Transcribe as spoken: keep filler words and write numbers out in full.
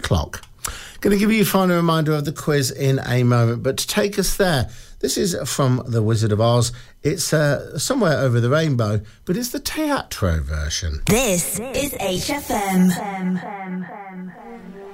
o'clock. Going to give you a final reminder of the quiz in a moment, but to take us there, this is from The Wizard of Oz. It's uh, Somewhere Over the Rainbow, but it's the Teatro version. This is H F M.